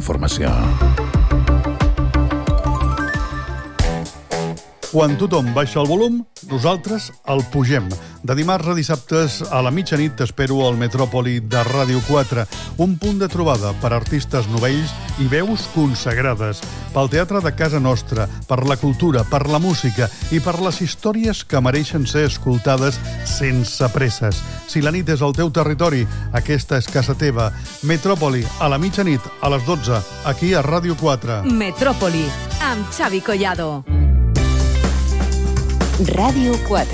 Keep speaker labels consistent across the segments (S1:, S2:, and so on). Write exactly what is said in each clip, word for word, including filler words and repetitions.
S1: informació. Quan tothom baixa el volum, nosaltres el pugem. De dimarts a dissabtes a la mitjanit t'espero al Metròpoli de Ràdio quatre, un punt de trobada per artistes novells i veus consagrades, pel teatre de casa nostra, per la cultura, per la música i per les històries que mereixen ser escoltades sense presses. Si la nit és al teu territori, aquesta és casa teva. Metròpoli, a la mitjanit, a les dotze, aquí a Ràdio quatre.
S2: Metròpoli, amb Xavi Collado.
S3: Ràdio quatre.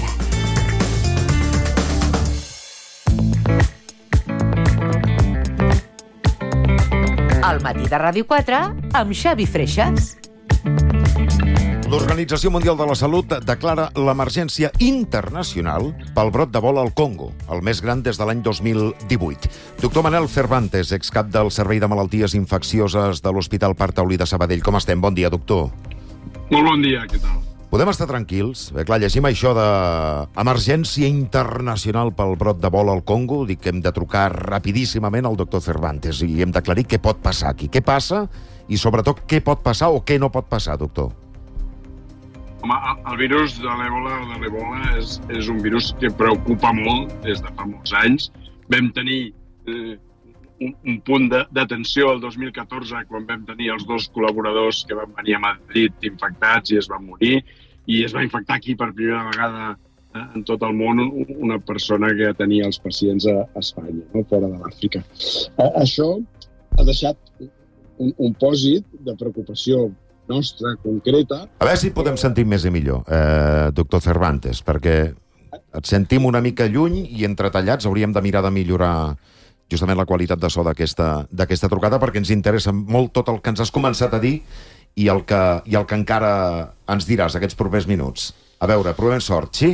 S3: Al matí de Ràdio quatre amb Xavi Freixas.
S4: L'Organització Mundial de la Salut declara l'emergència internacional pel brot d'Ebola al Congo, el més gran des de l'any dos mil divuit. Doctor Manel Cervantes, excap del Servei de Malalties Infeccioses de l'Hospital Parc Taulí de Sabadell. Com estem? Bon dia, doctor.
S5: Molt bon dia, què tal?
S4: Podem estar tranquils? Bé, clar, llegim això d'emergència internacional pel brot d'Ebola al Congo. Dic que hem de trucar rapidíssimament al doctor Cervantes i hem d'aclarir què pot passar aquí. Què passa i, sobretot, què pot passar o què no pot passar, doctor?
S5: Home, el virus de l'Ebola o de l'Ebola és, és un virus que preocupa molt des de fa molts anys. Vam tenir eh, un, un punt d'atenció el dos mil catorze quan vam tenir els dos col·laboradors que van venir a Madrid infectats i es van morir, i es va infectar aquí per primera vegada eh, en tot el món una persona que tenia els pacients a, a Espanya, no? Fora de l'Àfrica. Eh, això ha deixat un, un pòsit de preocupació nostra, concreta.
S4: A veure si podem sentir més i millor, eh, doctor Cervantes, perquè et sentim una mica lluny i entretallats hauríem de mirar de millorar justament la qualitat de so d'aquesta d'aquesta trucada, perquè ens interessa molt tot el que ens has començat a dir i el que, i el que encara ens diràs aquests propers minuts. A veure, provem sort, sí?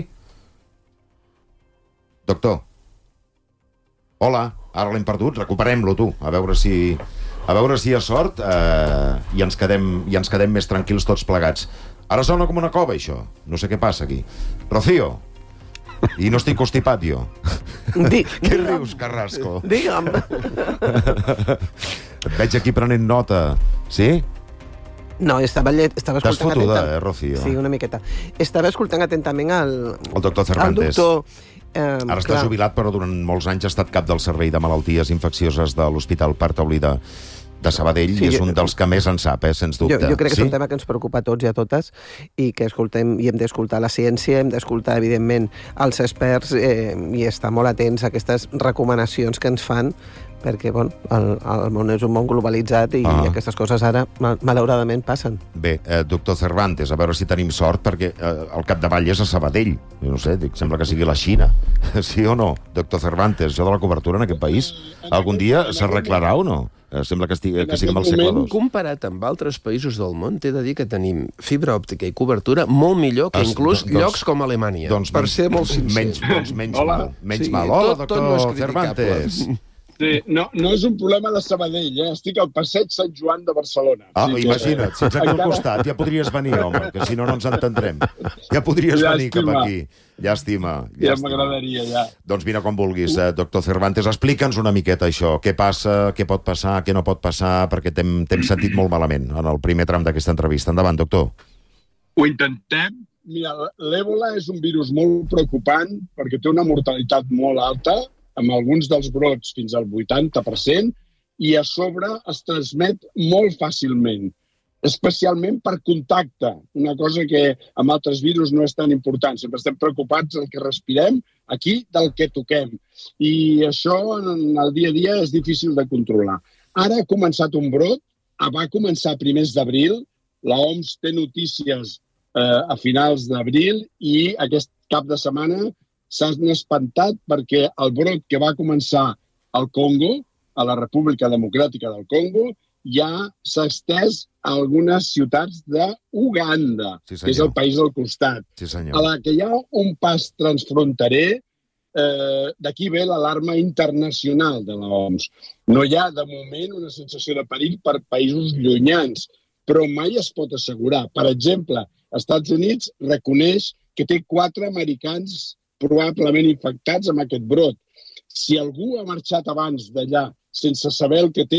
S4: Doctor? Hola, ara l'hem perdut, recuperem-lo, tu, a veure si... A veure si hi ha sort eh, i, ens quedem, i ens quedem més tranquils tots plegats. Ara sona com una cova, això. No sé què passa aquí. Rocío, i no estic constipat, jo.
S6: Di,
S4: Què rius, Carrasco?
S6: Digue'm.
S4: Et veig aquí prenent nota. Sí?
S6: No, estava, llet, estava
S4: T'has
S6: escoltant
S4: fotuda,
S6: atentament.
S4: eh, Rocío?
S6: Sí, una miqueta. Estava escoltant atentament el...
S4: El doctor Cervantes.
S6: El doctor... Eh,
S4: Ara està
S6: clar.
S4: jubilat, però durant molts anys ha estat cap del Servei de Malalties Infeccioses de l'Hospital Parc Taulí de, de Sabadell, sí, i és jo, un dels que més en sap, eh, sens dubte.
S6: Jo, jo crec que
S4: sí?
S6: és un tema que ens preocupa a tots i a totes i que escoltem, i hem d'escoltar la ciència, hem d'escoltar, evidentment, els experts eh, i estar molt atents a aquestes recomanacions que ens fan, perquè bon, el, el món és un món globalitzat i, ah. i aquestes coses ara, mal, malauradament, passen.
S4: Bé, eh, doctor Cervantes, a veure si tenim sort, perquè eh, el capdavall és a Sabadell. Jo no sé, dic, sembla que sigui la Xina. Sí o no, doctor Cervantes? Això de la cobertura en aquest país, algun dia s'arreglarà o no? Eh, sembla que, estigui, que siguem al segle dos.
S7: Comparat amb altres països del món, t'he de dir que tenim fibra òptica i cobertura molt millor que
S4: Es,
S7: inclús
S4: doncs,
S7: llocs com Alemanya,
S4: doncs,
S7: per
S4: menys,
S7: ser molt sincer.
S4: Menys, doncs, menys
S5: Hola.
S4: mal. Menys
S7: Sí,
S4: mal. Hola,
S7: tot- tot
S4: doctor
S7: no és criticable.
S4: Cervantes.
S5: Sí, no, no és un problema de Sabadell, eh? Estic al passeig Sant Joan de Barcelona.
S4: Ah,
S5: Així que-
S4: imagina't, si ets aquí al
S5: Encara-
S4: costat, ja podries venir, home, que si no, no ens entendrem. Ja podries venir cap
S5: Llàstima.
S4: aquí. Llàstima.
S5: Ja
S4: llàstima.
S5: m'agradaria, ja.
S4: Doncs vine quan vulguis, eh, doctor Cervantes. Explica'ns una miqueta això. Què passa, què pot passar, què no pot passar, perquè t'hem t'hem sentit molt malament en el primer tram d'aquesta entrevista. Endavant, doctor.
S5: Ho intentem. Mira, l'Ébola és un virus molt preocupant perquè té una mortalitat molt alta, amb alguns dels brots fins al vuitanta per cent, i a sobre es transmet molt fàcilment, especialment per contacte, una cosa que amb altres virus no és tan important. Sempre estem preocupats del que respirem, aquí del que toquem. I això en el dia a dia és difícil de controlar. Ara ha començat un brot, va començar a primers d'abril, la O M S té notícies eh, a finals d'abril i aquest cap de setmana s'han espantat perquè el brot que va començar al Congo, a la República Democràtica del Congo, ja s'ha estès a algunes ciutats d'Uganda,
S4: Sí,
S5: que és el país del costat.
S4: Sí, senyor.
S5: A la que hi ha un pas transfronterer, eh, d'aquí ve l'alarma internacional de la O M S. No hi ha, de moment, una sensació de perill per països llunyans, però mai es pot assegurar. Per exemple, els Estats Units reconeix que té quatre americans probablement infectats amb aquest brot. Si algú ha marxat abans d'allà sense saber el que té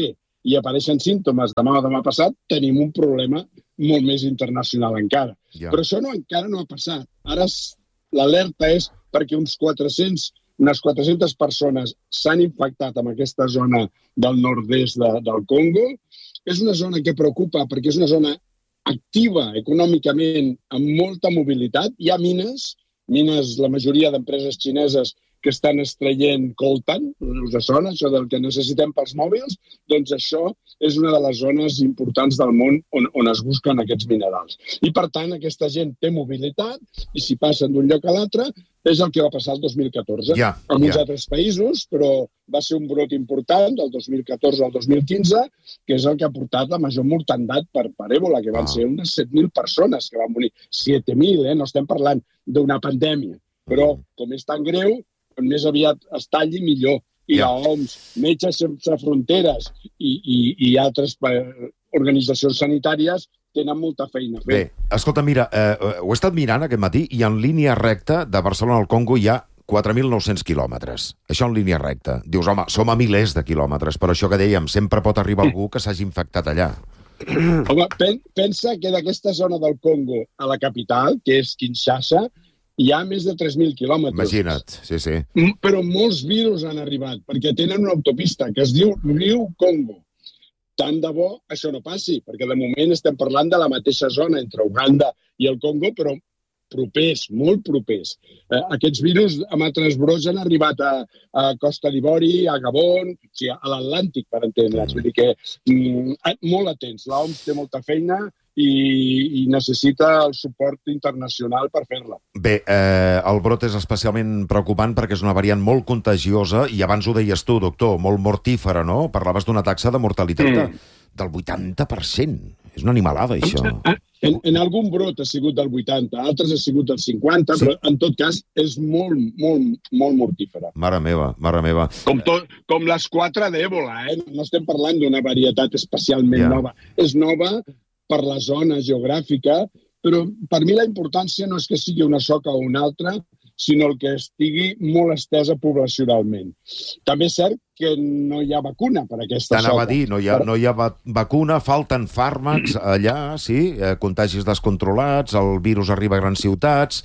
S5: i apareixen símptomes demà o demà passat, tenim un problema molt més internacional encara.
S4: Ja.
S5: Però això no, encara no ha passat. Ara l'alerta és perquè uns quatre-cents, unes quatre-centes persones s'han infectat en aquesta zona del nord-est de, del Congo. És una zona que preocupa perquè és una zona activa econòmicament, amb molta mobilitat. Hi ha mines, mines, la majoria d'empreses xineses que estan extraient coltan, us sona, això del que necessitem pels mòbils, doncs això és una de les zones importants del món on, on es busquen aquests minerals. I, per tant, aquesta gent té mobilitat i si passen d'un lloc a l'altre és el que va passar el dos mil catorze.
S4: Ja,
S5: en uns
S4: ja.
S5: altres països, però va ser un brot important del dos mil catorze al dos mil quinze, que és el que ha portat la major mortandat per, per èbola, que van ah. ser unes set mil persones que van morir. set mil, eh? No estem parlant d'una pandèmia. Però, com és tan greu, més aviat es talli millor. I ja. la O M S, Metges Sense Fronteres i, i, i altres organitzacions sanitàries tenen molta feina a fer.
S4: Bé, escolta, mira, eh, ho he estat mirant aquest matí i en línia recta de Barcelona al Congo hi ha quatre mil nou-cents quilòmetres. Això en línia recta. Dius, home, som a milers de quilòmetres, però això que dèiem, sempre pot arribar algú que s'hagi infectat allà.
S5: Home, pen, pensa que d'aquesta zona del Congo a la capital, que és Kinshasa, hi ha més de tres mil quilòmetres.
S4: Imagina't, sí, sí.
S5: Però molts virus han arribat, perquè tenen una autopista que es diu Riu Congo. Tant de bo això no passi, perquè de moment estem parlant de la mateixa zona entre Uganda i el Congo, però propers, molt propers. Eh, aquests virus amb altres brots han arribat a, a Costa d'Ivori, a Gabon, o sigui, a l'Atlàntic, per entendre'ns. Vull dir que mm, molt atents. L'O M S té molta feina i, i necessita el suport internacional per fer-la.
S4: Bé, eh, el brot és especialment preocupant perquè és una variant molt contagiosa i abans ho deies tu, doctor, molt mortífera, no? Parlaves d'una taxa de mortalitat mm. de, del vuitanta per cent. És una animalada, això.
S5: En, en algun brot ha sigut del vuitanta, altres ha sigut del cinquanta, sí. Però en tot cas és molt, molt, molt mortífera.
S4: Mare meva, mare meva.
S5: Com, tot, com les quatre d'èbola, eh? No estem parlant d'una varietat especialment yeah. nova. És nova per la zona geogràfica, però per mi la importància no és que sigui una soca o una altra, sinó el que estigui molt estesa poblacionalment. També és cert que no hi ha vacuna per aquesta soca.
S4: T'anava a dir, no hi ha, no hi ha vacuna, falten fàrmacs allà, sí, eh, contagis descontrolats, el virus arriba a grans ciutats.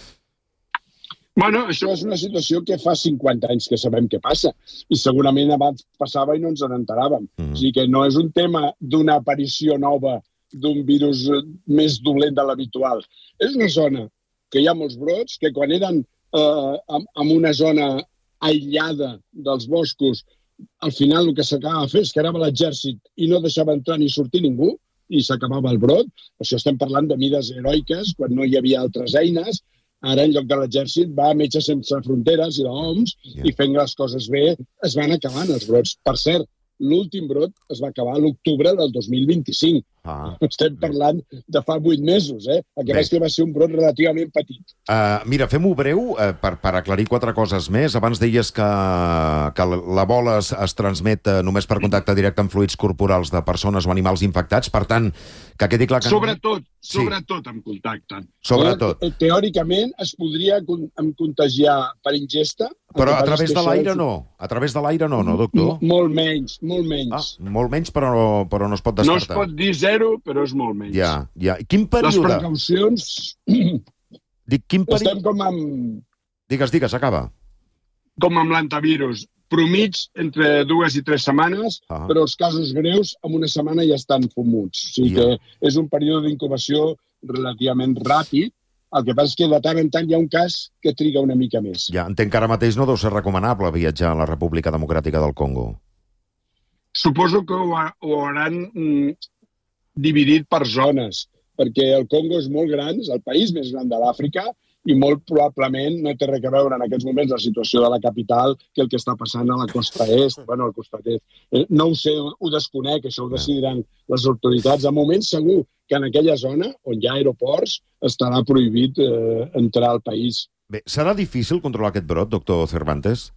S5: Bueno, això és una situació que fa cinquanta anys que sabem què passa, i segurament abans passava i no ens n'enteràvem. Mm. O sigui que no és un tema d'una aparició nova d'un virus més dolent de l'habitual. És una zona que hi ha molts brots, que quan eren eh, en una zona aïllada dels boscos, al final el que s'acabava de fer és que anava l'exèrcit i no deixava entrar ni sortir ningú, i s'acabava el brot. Per això estem parlant de mides heroiques, quan no hi havia altres eines. Ara, en lloc de l'exèrcit, va Metges Sense Fronteres i l'O M S, yeah. i fent les coses bé, es van acabant els brots. Per cert, l'últim brot es va acabar a l'octubre del dos mil vint-i-cinc. Ah. Estem parlant de fa vuit mesos, eh? El que va, va ser un brot relativament petit.
S4: Uh, mira, fem-ho breu uh, per, per aclarir quatre coses més. Abans deies que, que la bola es, es transmet uh, només per contacte directe amb fluids corporals de persones o animals infectats. Per tant, que quedi clar que...
S5: Sobretot, sí. sobretot amb contacte.
S4: Sobretot.
S5: Eh, teòricament es podria con contagiar per ingesta.
S4: Però a través de l'aire és... no. A través de l'aire no, no, doctor?
S5: M molt menys, molt menys.
S4: Ah, molt menys, però, però no es pot descartar.
S5: No es pot dir zero, però és molt menys.
S4: Ja, ja. Quin període?
S5: Les precaucions...
S4: Dic, quin període...
S5: Estem com amb...
S4: Digues, digues, acaba.
S5: Com amb l'antivirus. Promig entre dues i tres setmanes, ah. però els casos greus en una setmana ja estan fumuts. O sigui ja. que és un període d'incubació relativament ràpid. El que passa és que de tant en tant hi ha un cas que triga una mica més.
S4: Ja, entenc que ara mateix no deu ser recomanable viatjar a la República Democràtica del Congo.
S5: Suposo que ho, ha, ho hauran mm, dividit per zones, perquè el Congo és molt gran, és el país més gran de l'Àfrica, i molt probablement no té res a veure en aquests moments la situació de la capital que el que està passant a la costa est. Bueno, al costat est. No ho sé, ho desconec, això ho decidiran les autoritats. De moment, segur que en aquella zona, on hi ha aeroports, estarà prohibit eh, entrar al país.
S4: Bé, serà difícil controlar aquest brot, doctor Cervantes?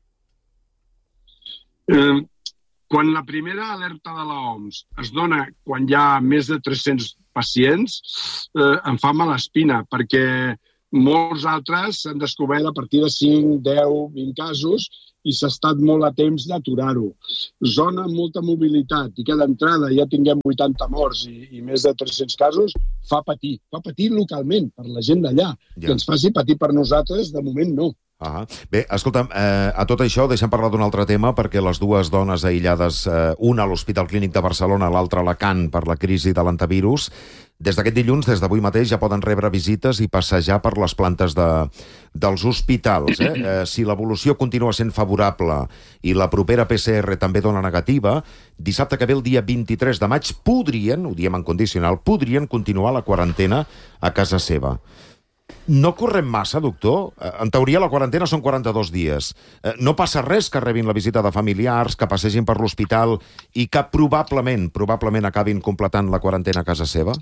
S5: Eh, quan la primera alerta de l'O M S es dona quan hi ha més de tres-cents pacients, eh, em fa mala espina, perquè Molts altres s'han descobert a partir de cinc, deu, vint casos i s'ha estat molt a temps d'aturar-ho. Zona amb molta mobilitat i que d'entrada ja tinguem vuitanta morts i, i més de tres-cents casos, fa patir. Fa patir localment per la gent d'allà. Ja. Que ens faci patir per nosaltres, de moment no.
S4: Ah, bé, escolta'm, eh, a tot això deixem parlar d'un altre tema, perquè les dues dones aïllades, eh, una a l'Hospital Clínic de Barcelona, l'altra a Alacant per la crisi de l'antivirus, des d'aquest dilluns, des d'avui mateix, ja poden rebre visites i passejar per les plantes de, dels hospitals. Eh? Eh, si l'evolució continua sent favorable i la propera P C R també dona negativa, dissabte que ve, el dia vint-i-tres de maig, podrien, ho diem en condicional, podrien continuar la quarantena a casa seva. No correm massa, doctor? En teoria la quarantena són quaranta-dos dies. No passa res que rebin la visita de familiars, que passegin per l'hospital i que probablement, probablement acabin completant la quarantena a casa seva?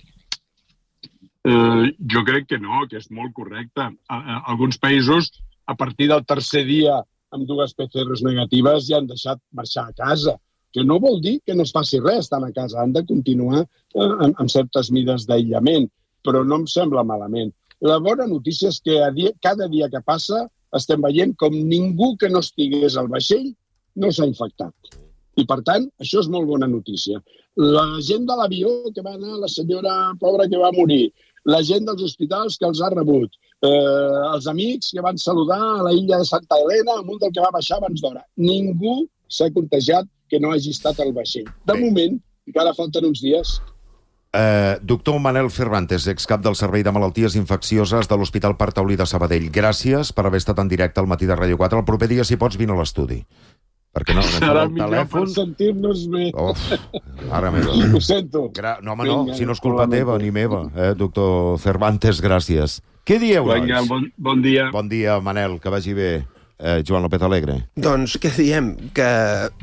S5: Eh, jo crec que no, que és molt correcte. A, a, alguns països, a partir del tercer dia amb dues P C Rs negatives, ja han deixat marxar a casa. Que no vol dir que no es faci res estant a casa. Han de continuar eh, amb, amb certes mides d'aïllament, però no em sembla malament. La bona notícia és que a dia, cada dia que passa estem veient com ningú que no estigués al vaixell no s'ha infectat. I, per tant, això és molt bona notícia. La gent de l'avió que va anar, la senyora pobra que va morir, la gent dels hospitals que els ha rebut, eh, els amics que van saludar a la illa de Santa Helena, amb un del que va baixar abans d'hora. Ningú s'ha contagiat que no hagi estat al vaixell. De moment, encara falten uns dies.
S4: Uh, doctor Manel Cervantes, excap del Servei de Malalties Infeccioses de l'Hospital Parc Taulí de Sabadell. Gràcies per haver estat en directe al Matí de Ràdio quatre. El proper dia, si pots, vine a l'estudi. Perquè no,
S5: serà millor telèfon... per sentir-nos bé.
S4: Uf, ara meva.
S5: Ho sento.
S4: Gra... No, home, no, si no és culpa teva ni meva, eh, doctor Cervantes, gràcies. Què dieu, nois?
S5: Vinga, bon, bon dia.
S4: Bon dia, Manel, que vagi bé. Eh, Joan López Alegre.
S7: Doncs què diem? Que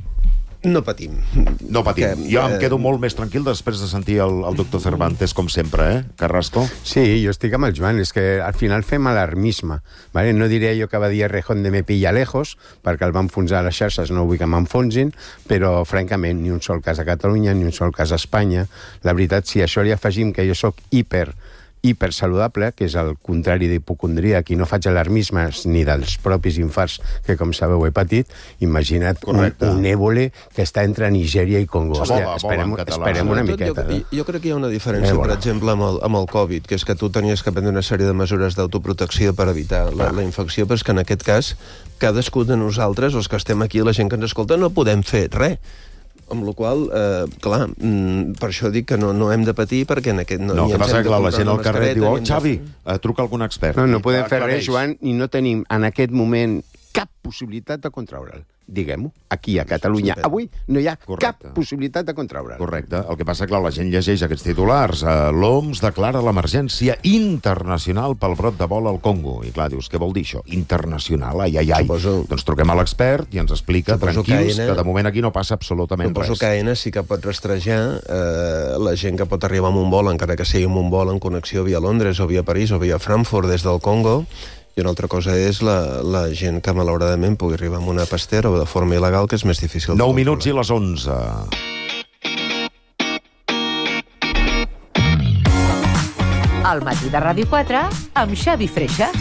S7: no patim.
S4: No patim.
S7: Que,
S4: jo em
S7: eh...
S4: quedo molt més tranquil després de sentir el, el doctor Cervantes, com sempre, eh? Carrasco?
S8: Sí, jo estic amb el Joan. És que al final fem alarmisme. ¿Vale? No diré jo que va dir Rejón de me pilla lejos, perquè el va enfonsar a les xarxes, no vull que m'enfonsin, però, francament, ni un sol cas a Catalunya, ni un sol cas a Espanya. La veritat, si això li afegim que jo sóc hiper hipersaludable, que és el contrari d'hipocondríac, i no faig alarmismes ni dels propis infarts que, com sabeu, he patit, imagina't un, un èbole que està entre Nigèria i Congo. Hòstia, esperem, esperem una miqueta.
S7: Jo, jo crec que hi ha una diferència, per exemple, amb el, amb el Covid, que és que tu tenies que prendre una sèrie de mesures d'autoprotecció per evitar la, la infecció, però és que en aquest cas, cadascú de nosaltres, els que estem aquí, la gent que ens escolta, no podem fer res. Amb la qual cosa, eh, clar, mm, per això dic que no, no hem de patir, perquè en aquest... No,
S4: no, que passa que la gent al carrer diu, oh, Xavi, de... truca algun expert.
S8: No, no podem fer res, Joan, i no tenim en aquest moment cap possibilitat de contraure'l. Diguem-ho, aquí a Catalunya. Avui no hi ha Correcte. cap possibilitat de contraure'l.
S4: Correcte. El que passa, clar, la gent llegeix aquests titulars. Uh, L'O M S declara l'emergència internacional pel brot d'Ebola al Congo. I clar, dius, què vol dir això? Internacional, ai, ai, ai. Suposo... Doncs truquem a l'expert i ens explica, Suposo tranquils, que, Aena... que de moment aquí no passa absolutament
S7: Suposo
S4: res.
S7: Suposo que Aena sí que pot rastrejar eh, la gent que pot arribar amb un vol, encara que sigui amb un vol en connexió via Londres o via París o via Frankfurt des del Congo. I una altra cosa és la, la gent que malauradament pugui arribar amb una pastera o de forma il·legal, que és més difícil.
S4: nou minuts i les onze.
S3: Al Matí de Ràdio quatre, amb Xavi Freixas.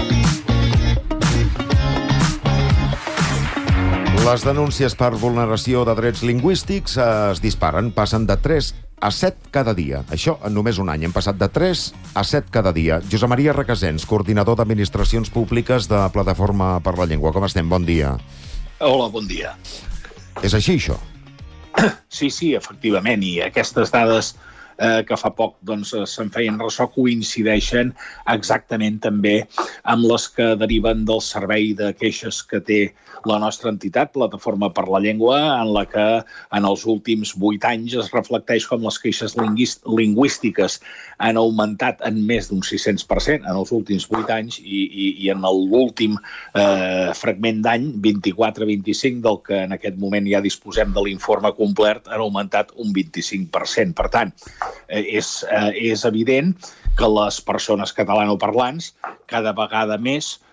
S4: Les denúncies per vulneració de drets lingüístics es disparen, passen de tres a set cada dia. Això en només un any. Hem passat de tres a set cada dia. Josep Maria Requesens, coordinador d'Administracions Públiques de Plataforma per la Llengua. Com estem? Bon dia.
S9: Hola, bon dia.
S4: És així, això?
S9: Sí, sí, efectivament. I aquestes dades eh, que fa poc doncs, se'n feien ressò coincideixen exactament també amb les que deriven del servei de queixes que té la nostra entitat, Plataforma per la Llengua, en la que en els últims vuit anys es reflecteix com les queixes lingüístiques han augmentat en més d'un sis-cents per cent en els últims vuit anys i, i, i en l'últim eh, fragment d'any, vint-i-quatre vint-i-cinc, del que en aquest moment ja disposem de l'informe complet, han augmentat un vint-i-cinc per cent. Per tant, eh, és, eh, és evident que les persones catalanoparlants cada vegada més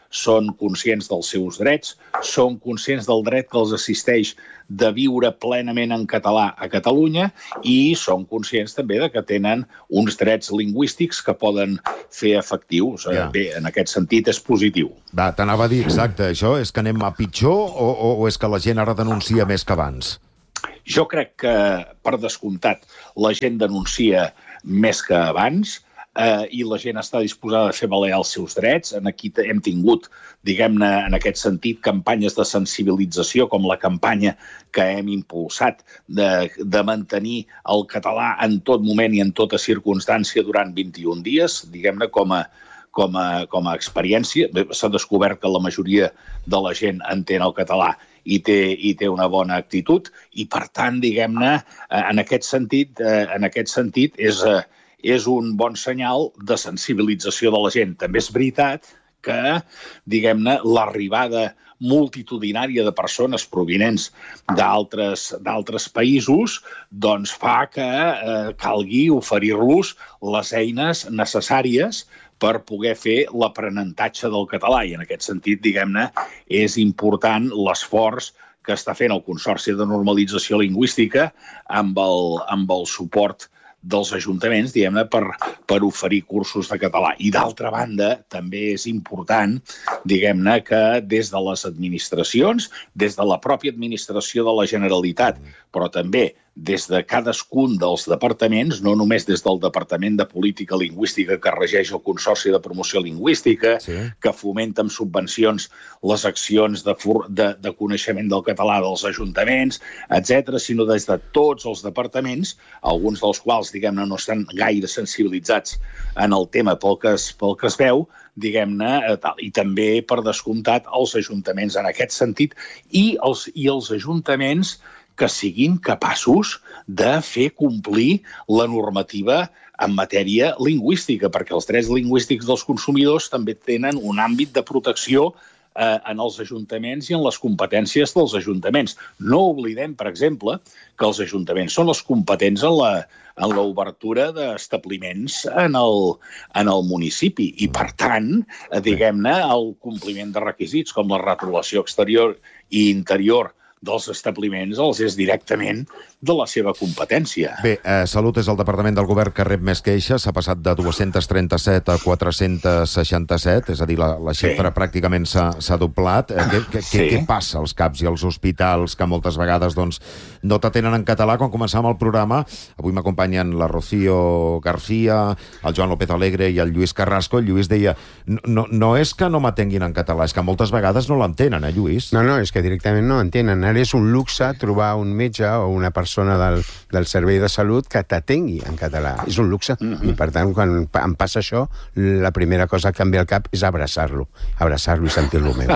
S9: són conscients dels seus drets, són conscients del dret que els assisteix de viure plenament en català a Catalunya i són conscients també de que tenen uns drets lingüístics que poden fer efectius. Ja. Bé, en aquest sentit és positiu.
S4: Va, t'anava a dir exacte, això és que anem a pitjor o, o, o és que la gent ara denuncia més que abans?
S9: Jo crec que, per descomptat, la gent denuncia més que abans, eh, i la gent està disposada a fer valer els seus drets. Aquí hem tingut, diguem-ne, en aquest sentit, campanyes de sensibilització, com la campanya que hem impulsat de, de mantenir el català en tot moment i en tota circumstància durant vint-i-un dies, diguem-ne, com a, com a, com a experiència. S'ha descobert que la majoria de la gent entén el català i té, i té una bona actitud, i per tant, diguem-ne, en aquest sentit, en aquest sentit és, és un bon senyal de sensibilització de la gent. També és veritat que, diguem-ne, l'arribada multitudinària de persones provinents d'altres d'altres països doncs fa que eh, calgui oferir-los les eines necessàries per poder fer l'aprenentatge del català. I en aquest sentit, diguem-ne, és important l'esforç que està fent el Consorci de Normalització Lingüística amb el, amb el suport dels ajuntaments, diguem-ne, per, per oferir cursos de català. I d'altra banda, també és important, diguem-ne, que des de les administracions, des de la pròpia administració de la Generalitat, però també des de cadascun dels departaments, no només des del Departament de Política Lingüística que regeix el Consorci de Promoció Lingüística, sí. que fomenta amb subvencions les accions de, de, de coneixement del català dels ajuntaments, etcètera, sinó des de tots els departaments, alguns dels quals, diguem-ne, no estan gaire sensibilitzats en el tema pel que es, pel que es veu, diguem-ne, i també, per descomptat, els ajuntaments en aquest sentit, i els, i els ajuntaments que siguin capaços de fer complir la normativa en matèria lingüística, perquè els drets lingüístics dels consumidors també tenen un àmbit de protecció eh, en els ajuntaments i en les competències dels ajuntaments. No oblidem, per exemple, que els ajuntaments són els competents en la, en l'obertura d'establiments en el, en el municipi i, per tant, diguem-ne, el compliment de requisits com la retolació exterior i interior dels establiments els és directament de la seva competència.
S4: Bé, eh, Salut és el departament del govern que rep més queixes, s'ha passat de dos-cents trenta-set a quatre-cents seixanta-set, és a dir, la, la xifra sí. pràcticament s'ha doblat. Eh, què, què, sí. què passa als CAPs i als hospitals que moltes vegades doncs, no t'atenen en català? Quan començàvem el programa, avui m'acompanyen la Rocío García, el Joan López Alegre i el Lluís Carrasco. El Lluís deia, no, no és que no m'atenguin en català, és que moltes vegades no l'entenen, eh, Lluís?
S8: No, no, és que directament no entenen. Ara és un luxe trobar un metge o una persona del, del servei de salut que t'atengui en català. És un luxe. Mm-hmm. I, per tant, quan em passa això, la primera cosa que em ve al cap és abraçar-lo. Abraçar-lo i sentir-lo meu.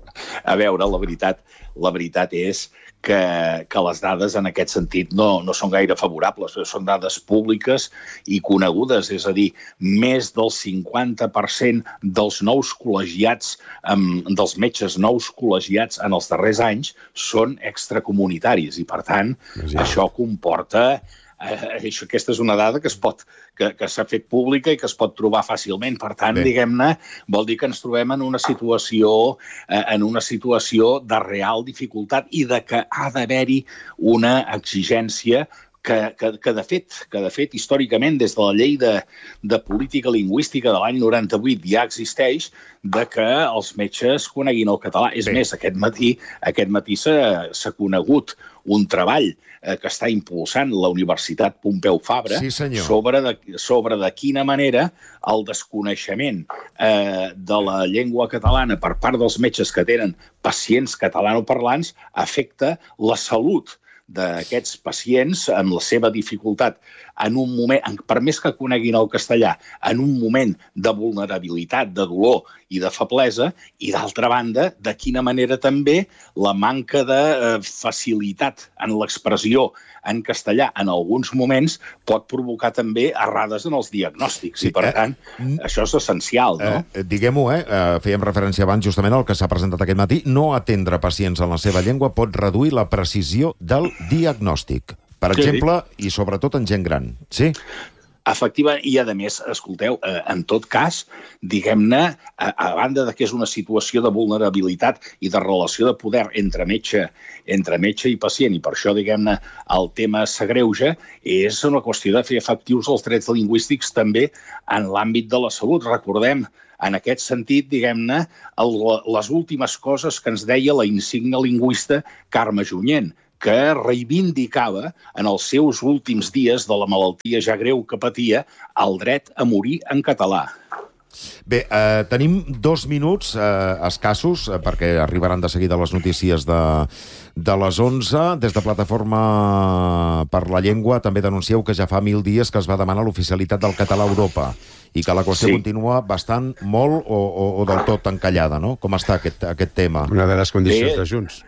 S9: A veure, la veritat, la veritat és que, que les dades en aquest sentit no, no són gaire favorables, són dades públiques i conegudes, és a dir, més del cinquanta per cent dels nous col·legiats, um, dels metges nous col·legiats en els darrers anys són extracomunitaris i, per tant, sí. això comporta... Eh, això, aquesta és una dada que es pot que, que s'ha fet pública i que es pot trobar fàcilment. Per tant, Bé. diguem-ne, vol dir que ens trobem en una situació eh, en una situació de real dificultat i de que ha d'haver-hi una exigència que, que, que, de fet, que de fet, històricament, des de la llei de, de política lingüística de l'any noranta-vuit ja existeix, de que els metges coneguin el català. És Bé. més, aquest matí, aquest matí s'ha conegut un treball eh, que està impulsant la Universitat Pompeu Fabra
S4: sí,
S9: sobre, de, sobre de quina manera el desconeixement eh, de la llengua catalana per part dels metges que tenen pacients catalanoparlants afecta la salut d'aquests pacients amb la seva dificultat en un moment, per més que coneguin el castellà, en un moment de vulnerabilitat, de dolor i de feblesa, i d'altra banda, de quina manera també la manca de eh, facilitat en l'expressió en castellà en alguns moments pot provocar també errades en els diagnòstics. Sí, I, per eh, tant, eh, això és essencial, no?
S4: Eh, Diguem-ho, eh, eh, fèiem referència abans justament al que s'ha presentat aquest matí. No atendre pacients en la seva llengua pot reduir la precisió del diagnòstic. Per exemple, i sobretot en gent gran. Sí?
S9: Efectivament, i a més, escolteu, en tot cas, diguem-ne, a, a banda de que és una situació de vulnerabilitat i de relació de poder entre metge, entre metge i pacient, i per això, diguem-ne, el tema s'agreuja, és una qüestió de fer efectius els drets lingüístics també en l'àmbit de la salut. Recordem, en aquest sentit, diguem-ne, les últimes coses que ens deia la insigne lingüista Carme Junyent, que reivindicava en els seus últims dies de la malaltia ja greu que patia el dret a morir en català.
S4: Bé, eh, tenim dos minuts eh, escassos, eh, perquè arribaran de seguida les notícies de, de les onze. Des de Plataforma per la Llengua també denuncieu que ja fa mil dies que es va demanar l'oficialitat del català a Europa i que la qüestió sí. continua bastant, molt o, o, o del tot encallada, no? Com està aquest, aquest tema?
S8: Una de les condicions Bé. de Junts.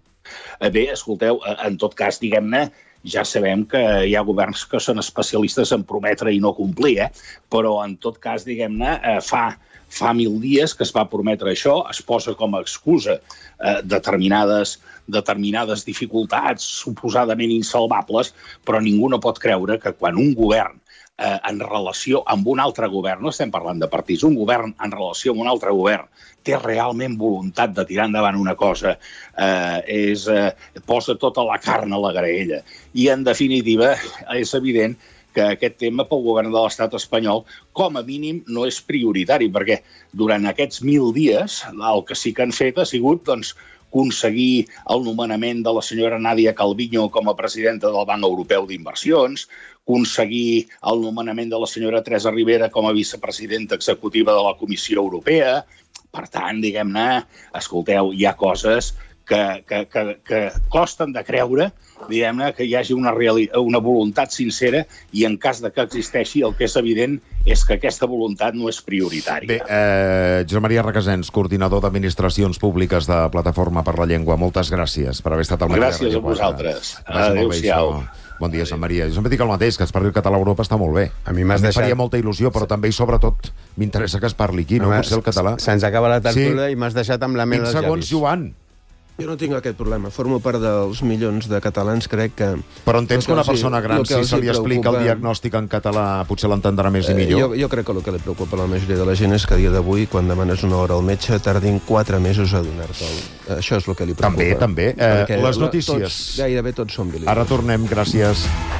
S9: Bé, escolteu, en tot cas, diguem-ne, ja sabem que hi ha governs que són especialistes en prometre i no complir, eh? Però en tot cas, diguem-ne, fa, fa mil dies que es va prometre això, es posa com a excusa eh, determinades, determinades dificultats suposadament insalvables, però ningú no pot creure que quan un govern eh, en relació amb un altre govern, no estem parlant de partits, un govern en relació amb un altre govern té realment voluntat de tirar endavant una cosa, eh, és, eh, posa tota la carn a la graella. I, en definitiva, és evident que aquest tema pel govern de l'estat espanyol, com a mínim, no és prioritari, perquè durant aquests mil dies el que sí que han fet ha sigut doncs, aconseguir el nomenament de la senyora Nadia Calviño com a presidenta del Banc Europeu d'Inversions, aconseguir el nomenament de la senyora Teresa Ribera com a vicepresidenta executiva de la Comissió Europea. Per tant, diguem-ne, escolteu, hi ha coses que, que, que, que costen de creure, diguem-ne, que hi hagi una, reali- una voluntat sincera i en cas de que existeixi, el que és evident és que aquesta voluntat no és prioritària.
S4: Bé, eh, Josep Maria Requesens, coordinador d'Administracions Públiques de Plataforma per la Llengua, moltes gràcies per haver estat al matí.
S9: Gràcies a vosaltres. Adéu-siau.
S4: Bon dia, Sant Maria. Jo sempre dic el mateix, que es parli el català a Europa està molt bé.
S8: A mi m'has deixat...
S4: faria molta il·lusió, però també i sobretot m'interessa que es parli aquí, no, no potser el català.
S8: Se'ns acaba la tertúlia sí. i m'has deixat amb la mel dels llavis.
S4: vint segons, Joan.
S7: Jo no tinc aquest problema. Formo part dels milions de catalans, crec que...
S4: Però entens que una persona gran, si se li explica el diagnòstic en català, potser l'entendrà més i millor?
S7: Eh, jo, jo crec que el que li preocupa a la majoria de la gent és que a dia d'avui, quan demanes una hora al metge, tardin quatre mesos a donar-te'l. Això és el que li preocupa.
S4: També, també. Eh, les notícies.
S7: Tots, gairebé tots són bilingües.
S4: Ara tornem, gràcies.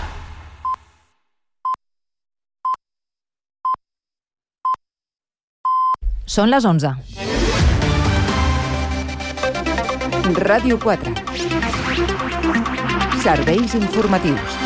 S2: Són les onze.
S3: Ràdio quatre. Serveis informatius.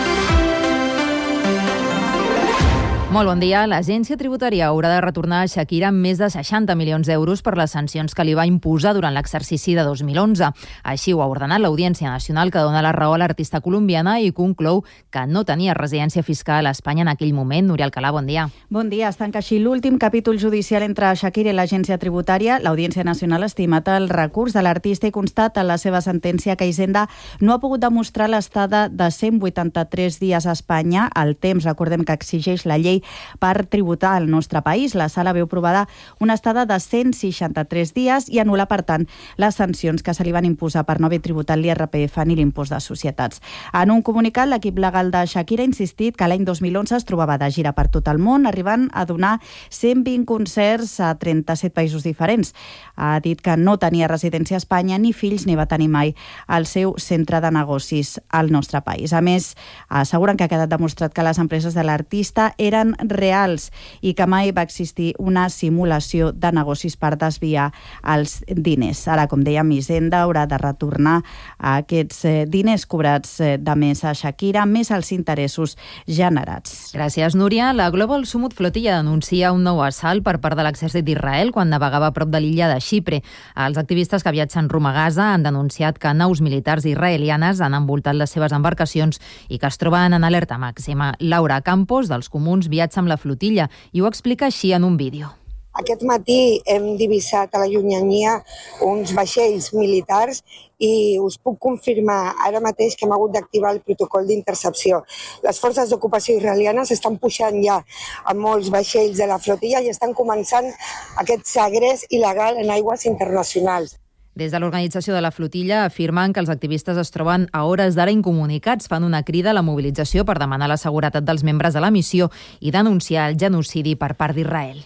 S2: Molt bon dia. L'Agència Tributària haurà de retornar a Shakira amb més de seixanta milions d'euros per les sancions que li va imposar durant l'exercici de dos mil onze. Així ho ha ordenat l'Audiència Nacional, que dona la raó a l'artista colombiana i conclou que no tenia residència fiscal a Espanya en aquell moment. Núria Alcalà, bon dia.
S10: Bon dia. Es tanca així l'últim capítol judicial entre Shakira i l'Agència Tributària. L'Audiència Nacional ha estimat el recurs de l'artista i constata en la seva sentència que Hisenda no ha pogut demostrar l'estada de cent vuitanta-tres dies a Espanya, el temps, recordem, que exigeix la llei per tributar al nostre país. La sala veu provada una estada de cent seixanta-tres dies i anul·la, per tant, les sancions que se li van imposar per no haver tributat l'I R P F ni l'impost de societats. En un comunicat, l'equip legal de Shakira ha insistit que l'any dos mil onze es trobava de gira per tot el món, arribant a donar cent vint concerts a trenta-set països diferents. Ha dit que no tenia residència a Espanya, ni fills, ni va tenir mai el seu centre de negocis al nostre país. A més, asseguren que ha quedat demostrat que les empreses de l'artista eren reals i que mai va existir una simulació de negocis per desviar els diners. Ara, com dèiem, Hisenda haurà de retornar aquests diners cobrats de més a Shakira, més els interessos generats.
S2: Gràcies, Núria. La Global Sumut Flotilla denuncia un nou assalt per part de l'exèrcit d'Israel quan navegava a prop de l'illa de Xipre. Els activistes que viatgen rumb a Gaza han denunciat que naus militars israelianes han envoltat les seves embarcacions i que es troben en alerta màxima. Laura Campos, dels Comuns, viatja amb la flotilla i ho explica així en un vídeo.
S11: Aquest matí hem divisat a la llunyania uns vaixells militars i us puc confirmar ara mateix que hem hagut d'activar el protocol d'intercepció. Les forces d'ocupació israelianes estan pujant ja a molts vaixells de la flotilla i estan començant aquest segrest il·legal en aigües internacionals.
S2: Des de l'organització de la flotilla afirmen que els activistes es troben a hores d'ara incomunicats, fan una crida a la mobilització per demanar la seguretat dels membres de la missió i denunciar el genocidi per part d'Israel.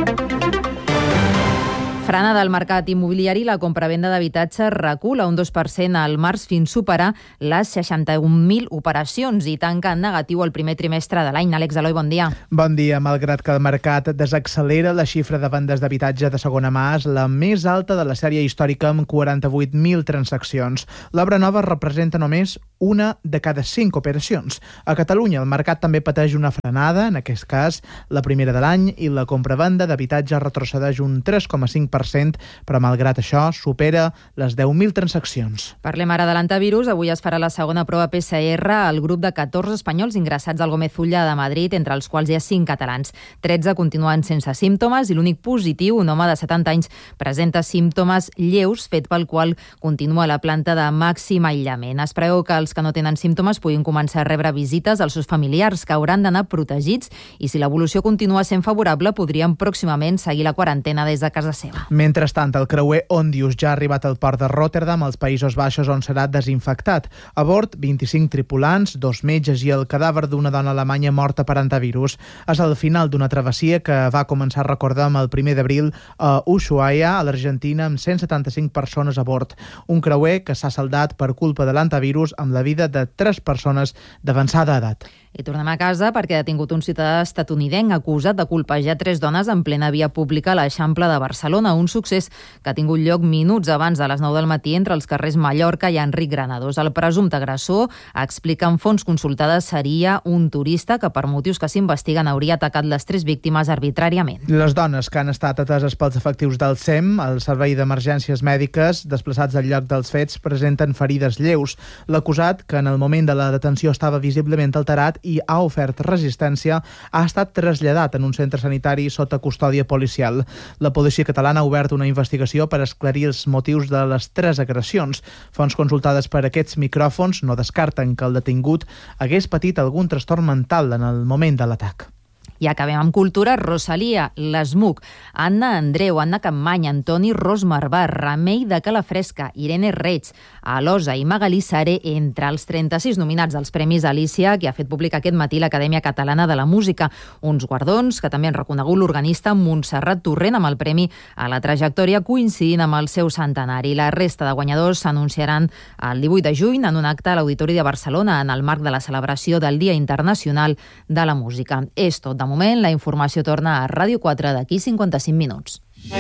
S2: Frana del mercat immobiliari, la compravenda d'habitatge recula un dos per cent al març fins superar les seixanta-un mil operacions i tanca en negatiu el primer trimestre de l'any. Àlex Eloi, bon dia.
S12: Bon dia. Malgrat que el mercat desaccelera, la xifra de vendes d'habitatge de segona mà és la més alta de la sèrie històrica amb quaranta-vuit mil transaccions. L'obra nova representa només una de cada cinc operacions. A Catalunya el mercat també pateix una frenada, en aquest cas la primera de l'any, i la compravenda d'habitatge retrocedeix un tres coma cinc per cent, però malgrat això supera les deu mil transaccions.
S2: Parlem ara de l'antivirus. Avui es farà la segona prova P C R al grup de catorze espanyols ingressats al Gómez Ulla de Madrid, entre els quals hi ha cinc catalans. tretze continuen sense símptomes i l'únic positiu, un home de setanta anys, presenta símptomes lleus, fet pel qual continua la planta de màxim aïllament. Es preveu que els que no tenen símptomes puguin començar a rebre visites als seus familiars, que hauran d'anar protegits, i si l'evolució continua sent favorable podrien pròximament seguir la quarantena des de casa seva.
S12: Mentrestant, el creuer Ondius ja ha arribat al port de Rotterdam, als Països Baixos, on serà desinfectat. A bord, vint-i-cinc tripulants, dos metges i el cadàver d'una dona alemanya morta per antivirus. És el final d'una travessia que va començar, recordem, el primer d'abril a Ushuaia, a l'Argentina, amb cent setanta-cinc persones a bord. Un creuer que s'ha saldat per culpa de l'antivirus amb la vida de tres persones d'avançada edat.
S2: I tornem a casa perquè ha detingut un ciutadà estatunidenc acusat de colpejar tres dones en plena via pública a l'Eixample de Barcelona, un succés que ha tingut lloc minuts abans de les nou del matí entre els carrers Mallorca i Enric Granados. El presumpte agressor, explica en fonts consultades, seria un turista que per motius que s'investiguen hauria atacat les tres víctimes arbitràriament.
S12: Les dones que han estat ateses pels efectius del S E M, el Servei d'Emergències Mèdiques, desplaçats al lloc dels fets, presenten ferides lleus. L'acusat, que en el moment de la detenció estava visiblement alterat i ha ofert resistència, ha estat traslladat en un centre sanitari sota custòdia policial. La policia catalana ha obert una investigació per esclarir els motius de les tres agressions. Fonts consultades per aquests micròfons no descarten que el detingut hagués patit algun trastorn mental en el moment de l'atac.
S2: I acabem amb cultura. Rosalia, l'Smuc, Anna Andreu, Anna Campmany, Antoni Ros Marvà, Remei de Calafresca, Irene Reig, Alosa i Magalí Sare, entre els trenta-sis nominats als Premis Alícia, que ha fet públic aquest matí l'Acadèmia Catalana de la Música. Uns guardons que també han reconegut l'organista Montserrat Torrent amb el Premi a la Trajectòria, coincidint amb el seu centenari. La resta de guanyadors s'anunciaran el divuit de juny en un acte a l'Auditori de Barcelona en el marc de la celebració del Dia Internacional de la Música. És tot de moment, la informació torna a Ràdio quatre d'aquí cinquanta-cinc minuts.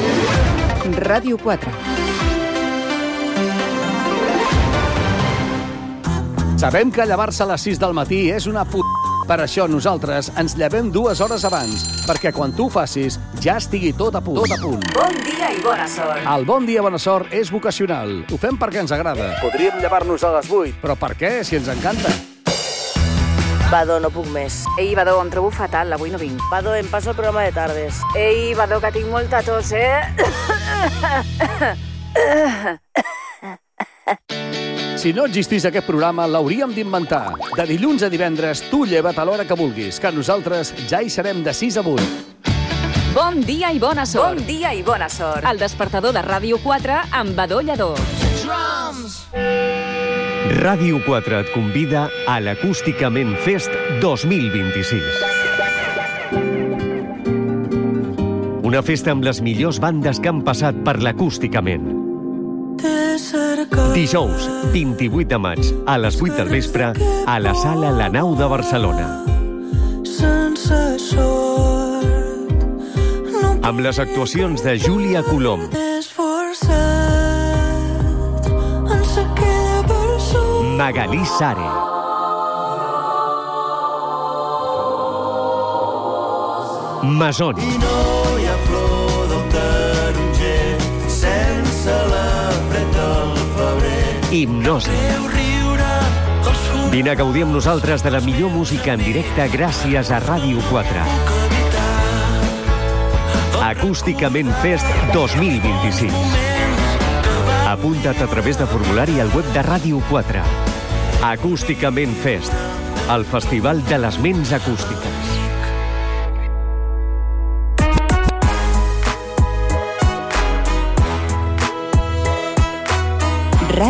S3: Ràdio quatre.
S13: Sabem que llevar-se a les sis del matí és una p***. Per això nosaltres ens llevem dues hores abans, perquè quan tu ho facis ja estigui tot a punt. Tot a punt.
S3: Bon dia i bona sort.
S13: El bon dia i bona sort és vocacional. Ho fem perquè ens agrada. Podríem llevar-nos a les vuit, però per què, si ens encanta?
S14: Badó, no puc més.
S15: Ei, Badó, em trobo fatal, avui no vinc.
S14: Badó, em passo el programa de tardes.
S15: Ei, Badó, que tinc molta tos, eh?
S13: Si no existís aquest programa, l'hauríem d'inventar. De dilluns a divendres, tu lleva't a l'hora que vulguis, que nosaltres ja hi serem de sis a vuit.
S15: Bon dia i bona sort.
S3: Bon dia i bona sort.
S15: El despertador de Ràdio quatre amb Badó Lledó.
S3: Drums!
S16: Ràdio quatre et convida a l'Acústicament Fest dos mil vint-i-sis. Una festa amb les millors bandes que han passat per l'Acústicament. Dijous, vint-i-vuit de maig, a les vuit del vespre, a la sala La Nau de Barcelona. Amb les actuacions de Júlia Colom, Magalí Sare, Masoni, I no hi ha flor del taronger sense la fred del febrer. Hipnosi. Vine a gaudir amb nosaltres de la millor música en directe gràcies a Ràdio quatre. Acústicament Fest dos mil vint-i-sis. Apunta't a través de formulari al web de Ràdio quatre. Acústicament Fest, el festival de les ments acústiques.